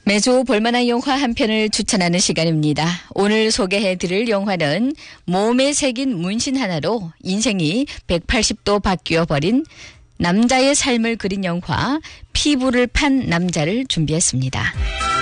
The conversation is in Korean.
매주 볼만한 영화 한 편을 추천하는 시간입니다. 오늘 소개해드릴 영화는 몸에 새긴 문신 하나로 인생이 180도 바뀌어버린 남자의 삶을 그린 영화 피부를 판 남자를 준비했습니다.